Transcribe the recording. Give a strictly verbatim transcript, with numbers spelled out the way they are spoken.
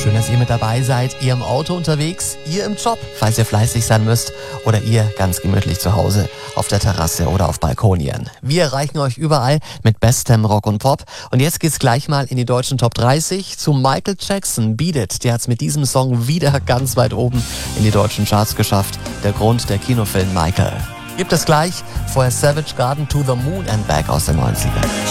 Schön, dass ihr mit dabei seid. Ihr im Auto unterwegs, ihr im Job, falls ihr fleißig sein müsst, oder ihr ganz gemütlich zu Hause auf der Terrasse oder auf Balkonien. Wir erreichen euch überall mit bestem Rock und Pop. Und jetzt geht's gleich mal in die deutschen Top dreißig zu Michael Jackson. Beat It. Der hat's mit diesem Song wieder ganz weit oben in die deutschen Charts geschafft. Der Grund, der Kinofilm Michael. Gibt es gleich. Vorher Savage Garden, To the Moon and Back aus den neunzigern.